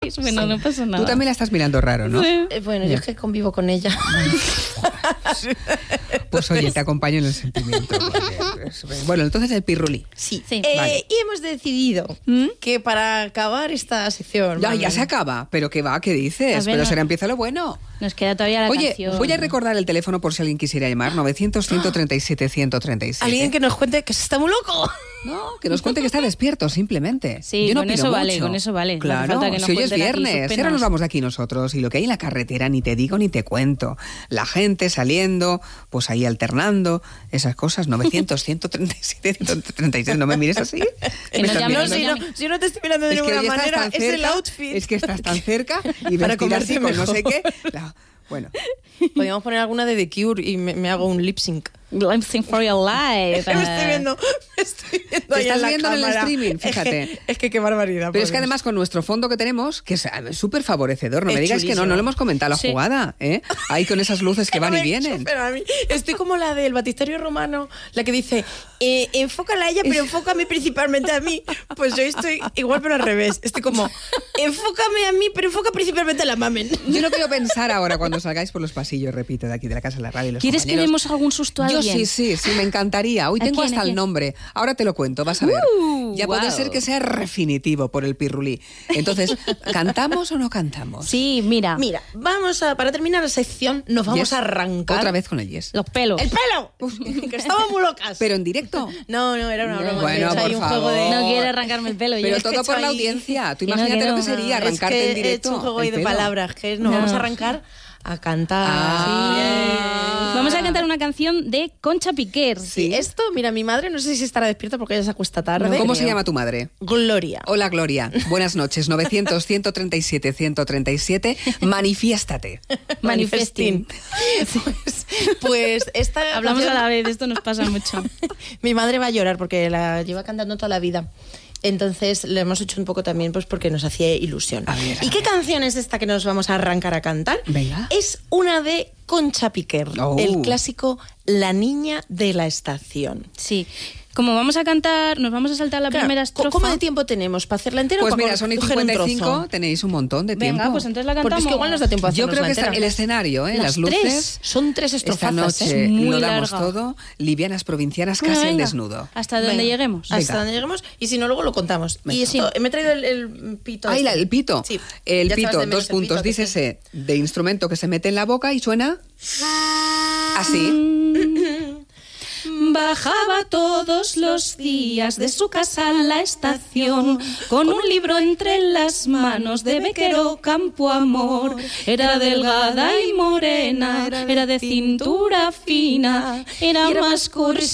Bueno, no pasa nada. Tú también la estás mirando raro, ¿no? Sí. Bueno, yo es que convivo con ella. Pues oye, te acompaño en el sentimiento. Bueno, entonces el pirrulí. Sí. Vale. Y hemos decidido que para acabar esta sección... Ya se acaba. ¿Pero qué va? ¿Qué dices? A ver, Pero será empieza lo bueno. Nos queda todavía la Oye, canción. voy a recordar el teléfono por si alguien quisiera llamar. 900-137-137. Alguien que nos cuente que se está muy loco. No, que nos cuente que está despierto, simplemente. Sí, Yo no con pido eso vale, mucho. con eso vale. No hace Claro, falta que nos si hoy es cuenten aquí sus viernes, penas. ahora nos vamos de aquí nosotros. Y lo que hay en la carretera ni te digo ni te cuento. La gente saliendo, pues ahí alternando, esas cosas. 900-137-136. No me mires así. Que Me no estás llame, mirando. no llame. Si yo no te estoy mirando de Es que ninguna hoy estás manera, tan es el cerca, outfit. es que estás tan cerca y Para vestida así comerte con no sé mejor. qué. Bueno, Podríamos poner alguna de The Cure y me hago un lip sync. Lip sync for your life. Me estoy viendo Te ahí estás en la viendo en el cámara. streaming, fíjate. Es que qué barbaridad. pero es que por Dios. además con nuestro fondo que tenemos, que es súper favorecedor, no Es me digas que no chulísimo. lo hemos comentado la Sí. jugada, ¿eh? Ahí con esas luces que van y Me vienen. enchufen a mí. Estoy como la del Batisterio Romano, la que dice, enfócala a ella, pero enfócame principalmente a mí. Pues yo estoy igual, pero al revés. Estoy como, enfócame a mí, pero enfoca principalmente a la mamen. Yo no quiero pensar ahora cuando salgáis por los pasillos, repito, de aquí de la Casa de la Radio. Y los ¿Quieres que compañeros. demos algún susto a Yo alguien? sí, me encantaría. Hoy ¿A tengo quién, hasta a el quién? nombre. Ahora te lo cuento, vas a ver. Ya puede Guau. ser que sea definitivo por el pirulí. Entonces, ¿cantamos o no cantamos? Sí, mira. Mira, para terminar la sección, nos vamos Yes. a arrancar. Otra vez con el yes. Los pelos. ¡El pelo! Que estamos muy locas. Pero en directo. No, era una broma. Bueno, De hecho, hay por un juego de... favor. No quiere arrancarme el pelo. Pero yo. es que todo por estoy la ahí. audiencia. Tú Que no, imagínate que lo no. que sería Es arrancarte que en he directo. hecho un juego ahí el de pelo. palabras, que nos vamos a arrancar a cantar. Vamos a cantar una canción de Concha Piquer. Sí, esto, mira, mi madre no sé si estará despierta porque ella se acuesta tarde. ¿Cómo se Creo. llama tu madre? Gloria. Hola, Gloria. Buenas noches. 900-137-137. Manifiéstate. Manifesting. Pues esta Hablamos canción- a la vez, esto nos pasa mucho. Mi madre va a llorar porque la lleva cantando toda la vida. Entonces le hemos hecho un poco también pues porque nos hacía ilusión. A ver, ¿Y qué canción es esta que nos vamos a arrancar a cantar? Venga. Es una de Concha Piquer, Oh. el clásico La niña de la estación. Sí. Como vamos a cantar, nos vamos a saltar la Claro, primera estrofa. ¿cómo de tiempo tenemos? ¿Para hacerla entera Pues o para mira, son y coger un 55, trozo? tenéis un montón de tiempo. Venga, pues entonces la Porque cantamos. es que igual nos da tiempo a Yo hacernos creo la que está entera. el escenario, Las las luces. tres, son tres Esta estrofazas, noche muy lo damos larga. todo. Livianas provincianas, Venga, casi al venga. desnudo. Hasta donde Venga. lleguemos. Hasta Venga. donde lleguemos y si no luego lo contamos. Venga. Y esto, me he traído el pito. Ahí este. el pito. Sí. El Ya pito, echabas de menos 2 el puntos. pito, que sí. Dícese de instrumento que se mete en la boca y suena así. Bajaba todos los días de su casa a la estación con un libro entre las manos de Bequero Campo Amor. Era delgada y morena, era de cintura fina, era más cursi